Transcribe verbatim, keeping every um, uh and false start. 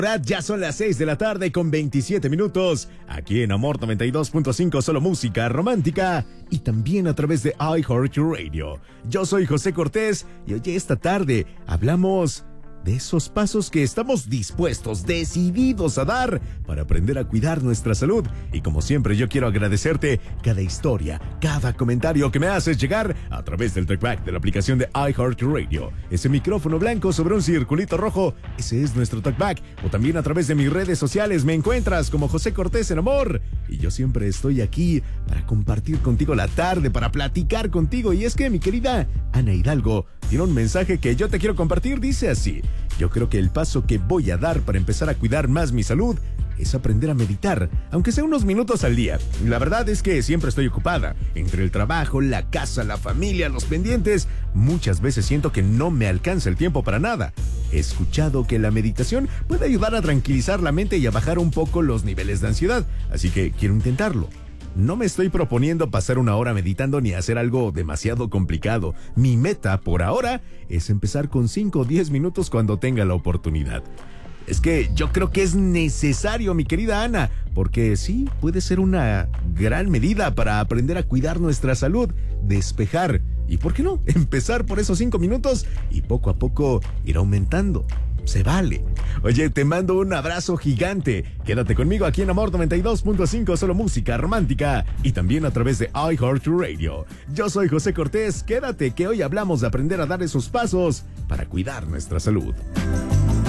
Ya son las seis de la tarde con veintisiete minutos, aquí en Amor noventa y dos punto cinco, solo música romántica y también a través de iHeartRadio. Yo soy José Cortés y hoy esta tarde hablamos de esos pasos que estamos dispuestos, decididos a dar para aprender a cuidar nuestra salud. Y como siempre, yo quiero agradecerte cada historia, cada comentario que me haces llegar a través del TalkBack de la aplicación de iHeartRadio. Ese micrófono blanco sobre un circulito rojo, ese es nuestro TalkBack. O también a través de mis redes sociales me encuentras como José Cortés en Amor. Y yo siempre estoy aquí para compartir contigo la tarde, para platicar contigo. Y es que mi querida Ana Hidalgo tiene un mensaje que yo te quiero compartir, dice así: yo creo que el paso que voy a dar para empezar a cuidar más mi salud es aprender a meditar, aunque sea unos minutos al día. La verdad es que siempre estoy ocupada. Entre el trabajo, la casa, la familia, los pendientes, muchas veces siento que no me alcanza el tiempo para nada. He escuchado que la meditación puede ayudar a tranquilizar la mente y a bajar un poco los niveles de ansiedad, así que quiero intentarlo. No me estoy proponiendo pasar una hora meditando ni hacer algo demasiado complicado. Mi meta, por ahora, es empezar con cinco o diez minutos cuando tenga la oportunidad. Es que yo creo que es necesario, mi querida Ana, porque sí, puede ser una gran medida para aprender a cuidar nuestra salud, despejar, y ¿por qué no? Empezar por esos cinco minutos y poco a poco ir aumentando. Se vale. Oye, te mando un abrazo gigante. Quédate conmigo aquí en Amor noventa y dos punto cinco, solo música romántica y también a través de iHeartRadio. Yo soy José Cortés. Quédate que hoy hablamos de aprender a dar esos pasos para cuidar nuestra salud.